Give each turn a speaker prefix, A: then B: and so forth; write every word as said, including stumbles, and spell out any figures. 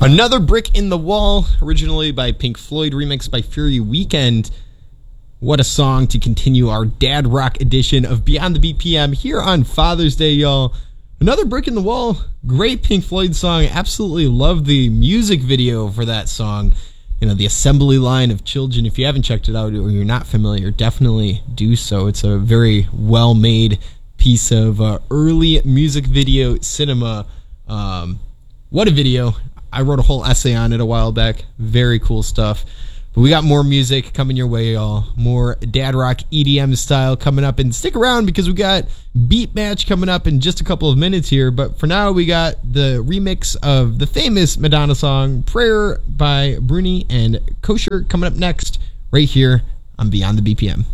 A: Another Brick in the Wall, originally by Pink Floyd, remixed by Fury Weekend. What a song to continue our dad rock edition of Beyond the B P M here on Father's Day, y'all. Another Brick in the Wall, great Pink Floyd song. Absolutely love the music video for that song. You know, the assembly line of children. If you haven't checked it out or you're not familiar, definitely do so. It's a very well-made piece of uh, early music video cinema. Um, what a video. I wrote a whole essay on it a while back. Very cool stuff. But we got more music coming your way, y'all. More dad rock E D M style coming up. And stick around because we got Beat Match coming up in just a couple of minutes here. But for now, we got the remix of the famous Madonna song, Prayer by Bruni and Kosher, coming up next right here on Beyond the B P M.